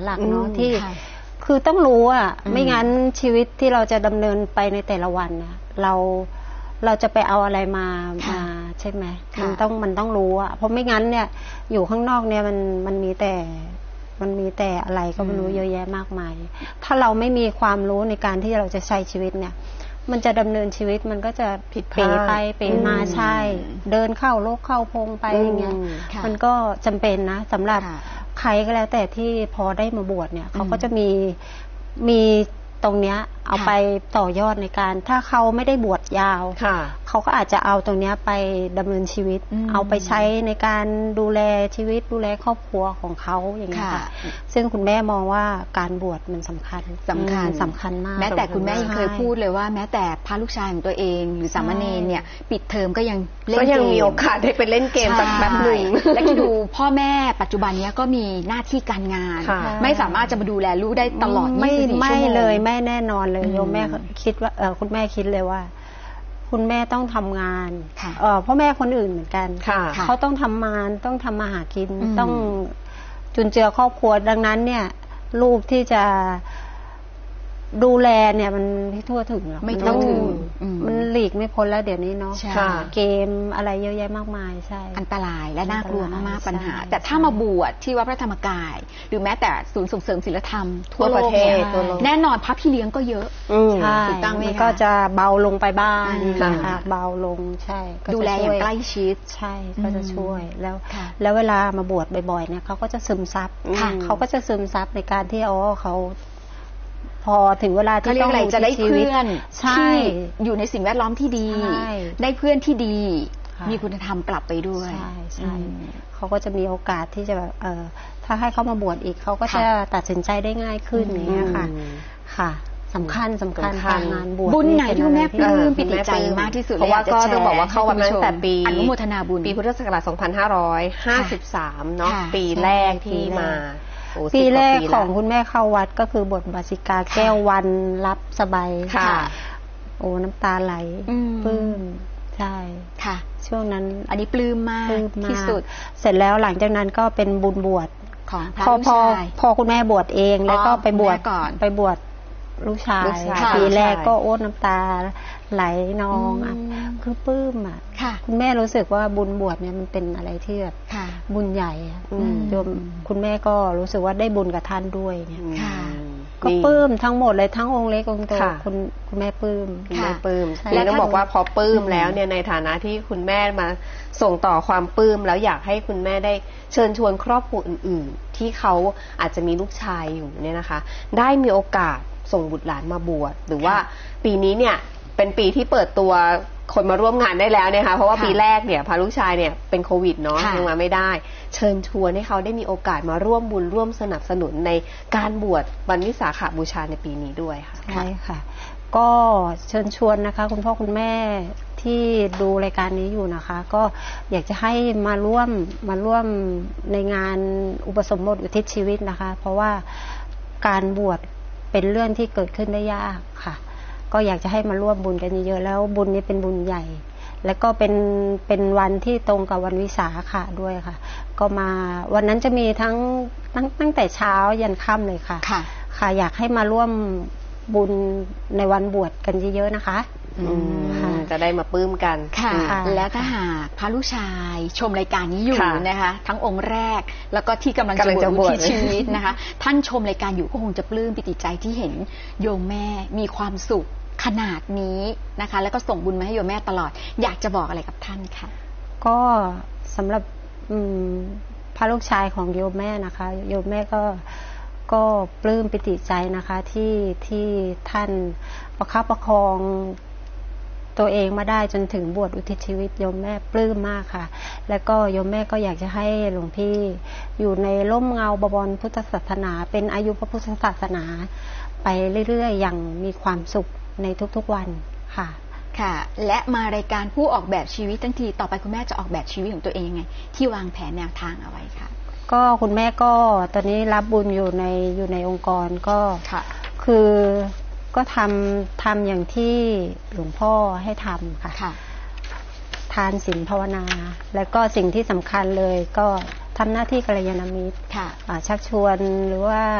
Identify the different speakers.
Speaker 1: ลักเนาะที่คือต้องรู้อ่ะไม่งั้นชีวิตที่เราจะดำเนินไปในแต่ละวันนะเราจะไปเอาอะไรมาใช่ไหมมันต้องรู้อ่ะเพราะไม่งั้นเนี่ยอยู่ข้างนอกเนี่ยมันมีแต่อะไรก็ไม่รู้เยอะแยะมากมายถ้าเราไม่มีความรู้ในการที่เราจะใช้ชีวิตเนี่ยมันจะดำเนินชีวิตมันก็จะผิดเป๋ไปเป๋มาใช่เดินเข้าโลกเข้าพงไปอย่างเงี้ยมันก็จำเป็นนะสำหรับใครก็แล้วแต่ที่พอได้มาบวชเนี่ยเขาก็จะมีตรงเนี้ยเอาไปต่อยอดในการถ้าเขาไม่ได้บวชยาวเขาก็อาจจะเอาตรงเนี้ยไปดำเนินชีวิตเอาไปใช้ในการดูแลชีวิตดูแลครอบครัวของเขาอย่างเงี้ยค่ะซึ่งคุณแม่มองว่าการบวชมันสำคัญมาก
Speaker 2: แม้แต่คุณแม่ยังเคยพูดเลยว่าแม้แต่พาลูกชายของตัวเองหรือสามเณรเนี่ยปิดเทอมก็ยังเล่นเกมก็ยัง
Speaker 3: มีโอกาสได้ไปเล่นเกมสักแป๊บหนึ่ง
Speaker 2: และดูพ่อแม่ปัจจุบันนี้ก็มีหน้าที่การงานไม่สามารถจะมาดูแลลูกได้ตลอด24 ชั่วโมง
Speaker 1: ไม่เลยไม่แน่นอนเลยโยมแม่คิดว่าคุณแม่คิดเลยว่าคุณแม่ต้องทำงานพ่อแม่คนอื่นเหมือนกันเขาต้องทำงานต้องทำมาหากินต้องจุนเจือครอบครัวดังนั้นเนี่ยลูกที่จะดูแลเนี่ยมันไม่ทั่วถึงหรอก
Speaker 2: ไม่ทั่วถึง
Speaker 1: มันหลีกไม่พ้นแล้วเดี๋ยวนี้เนาะเกมอะไรเยอะแยะมากมายใช่
Speaker 2: อันตรายและน่ากลัวมากๆปัญหาแต่ถ้ามาบวชที่วัดพระธรรมกายหรือแม้แต่ศูนย์ส่งเสริมศีลธรรมทั่วประเทศแน่นอนพระพี่เลี้ยงก็เยอะ
Speaker 1: ถูกต้องมันก็จะเบาลงไปบ้างนะคะเบาลงใช่
Speaker 2: ดูแลอย่างใกล้ชิด
Speaker 1: ใช่ก็จะช่วยแล้วเวลามาบวชบ่อยๆเนี่ยเขาก็จะซึมซับในการที่เขาพอถึงเวลาที่ต้อง
Speaker 2: จะได้เพื่อนที่อยู่ในสิ่งแวดล้อมที่ดีได้เพื่อนที่ดีมีคุณธรรมกลับไปด้วย
Speaker 1: ใช่เขาก็จะมีโอกาสที่จะแบบถ้าให้เขามาบวชอีกเขาก็จะตัดสินใจได้ง่ายขึ้นอย่างเงี้ยค่ะสำคัญการงานบวช
Speaker 2: บุญไหนที่แม่ปลื้มปิติใจมากที่สุด
Speaker 3: เพราะว่าก็ต้องบอกว่าเข้าวัดตั้งแต่ปี
Speaker 2: อนุโมทนาบุญ
Speaker 3: ปีพุทธศักราช2553เนาะปีแรกที่มา
Speaker 1: ปีแรกของคุณแม่เข้าวัดก็คือบทบาสิกาแก้ววันรับสบายโอ้น้ำตาไหลปลื้มใช่
Speaker 2: ค่ะ
Speaker 1: ช่วงนั้น
Speaker 2: อันนี้ปลื้มมากที่สุด
Speaker 1: เสร็จแล้วหลังจากนั้นก็เป็นบุญบวช
Speaker 2: ของพระลูกชาย
Speaker 1: พอคุณแม่บวชเองแล้วก็ไปบวชลูกชายปีแรกก็โอ้น้ำตาไหลนองคือปลื้มอ่ะคุณแม่รู้สึกว่าบุญบวชเนี่ยมันเป็นอะไรที่แบบบุญใหญ่โยมคุณแม่ก็รู้สึกว่าได้บุญกับท่านด้วยเนี่ยก็ปลื้มทั้งหมดเลยทั้งองค์เล็กองค์โตคุณแม่ปลื้ม
Speaker 3: แล้วต้องบอกว่าพอปลื้มแล้วเนี่ยในฐานะที่คุณแม่มาส่งต่อความปลื้มแล้วอยากให้คุณแม่ได้เชิญชวนครอบครัวอื่นๆที่เขาอาจจะมีลูกชายอยู่เนี่ยนะคะได้มีโอกาสส่งบุตรหลานมาบวชหรือว่าปีนี้เนี่ยเป็นปีที่เปิดตัวคนมาร่วมงานได้แล้วนะคะเพราะว่าปีแรกเนี่ยพาลูกชายเนี่ยเป็นโควิดเนาะยังมาไม่ได้เชิญชวนให้เขาได้มีโอกาสมาร่วมบุญร่วมสนับสนุนในการบวชวันวิสาขบูชาในปีนี้ด้วยค่ะ
Speaker 1: ใช่ค่ะก็เชิญชวนนะคะคุณพ่อคุณแม่ที่ดูรายการนี้อยู่นะคะก็อยากจะให้มาร่วมในงานอุปสมบทอุทิศชีวิตนะคะเพราะว่าการบวชเป็นเรื่องที่เกิดขึ้นได้ยากค่ะก็อยากจะให้มาร่วมบุญกันเยอะๆแล้วบุญนี้เป็นบุญใหญ่และก็เป็นวันที่ตรงกับวันวิสาขะด้วยค่ะก็มาวันนั้นจะมีตั้งแต่เช้ายันค่ำเลยค่ะค่ะอยากให้มาร่วมบุญในวันบวชกันเยอะๆนะคะ
Speaker 3: จะได้มาปลื้มกัน
Speaker 2: ค่ะและถ้าหากพระลูกชายชมรายการนี้อยู่นะคะทั้งองค์แรกแล้วก็ที่กำลังจะบวชชีวิตนะคะท่านชมรายการอยู่ก็คงจะปลื้มปิติใจที่เห็นโยมแม่มีความสุขขนาดนี้นะคะแล้วก็ส่งบุญมาให้โยมแม่ตลอดอยากจะบอกอะไรกับท่านค่ะ
Speaker 1: ก็สำหรับพระลูกชายของโยมแม่นะคะโยมแม่ก็ปลื้มปิติใจนะคะที่ท่านประคับประคองตัวเองมาได้จนถึงบวชอุทิศชีวิตโยมแม่ปลื้มมากค่ะแล้วก็โยมแม่ก็อยากจะให้หลวงพี่อยู่ในร่มเงาบวรพุทธศาสนาเป็นอายุพระพุทธศาสนาไปเรื่อยๆอย่างมีความสุขในทุกๆวันค่ะ
Speaker 2: ค่ะและมารายการผู้ออกแบบชีวิตทั้งทีต่อไปคุณแม่จะออกแบบชีวิตของตัวเองยังไงที่วางแผนแนวทางเอาไว้ค่ะ
Speaker 1: ก็คุณแม่ก็ตอนนี้รับบุญอยู่ในองค์กรก็คือก็ทำอย่างที่หลวงพ่อให้ทำค่ะทานศีลภาวนาแล้วก็สิ่งที่สำคัญเลยก็ทำหน้าที่กัลยาณมิตรชักชวนหรือว่า